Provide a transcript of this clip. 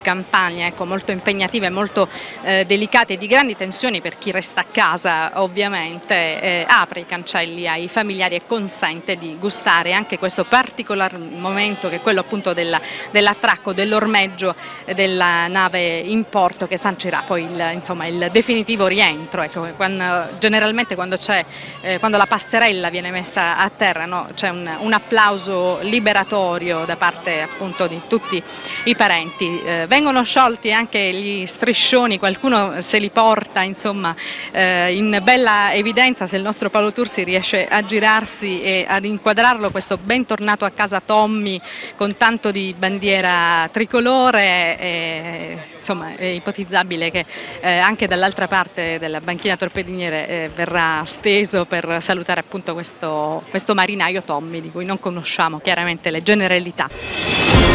Campagne ecco, molto impegnative, molto delicate e di grandi tensioni per chi resta a casa ovviamente, apre i cancelli ai familiari e consente di gustare anche questo particolar momento che è quello appunto dell'attracco, dell'ormeggio della nave in porto che sancirà poi il definitivo rientro. Ecco, generalmente quando la passerella viene messa a terra, no, c'è un applauso liberatorio da parte appunto di tutti i parenti. Vengono sciolti anche gli striscioni, qualcuno se li porta insomma in bella evidenza. Se il nostro Paolo Tursi riesce a girarsi e ad inquadrarlo, questo bentornato a casa Tommy con tanto di bandiera tricolore, insomma è ipotizzabile che anche dall'altra parte della banchina torpediniere verrà steso per salutare appunto questo marinaio Tommy di cui non conosciamo chiaramente le generalità.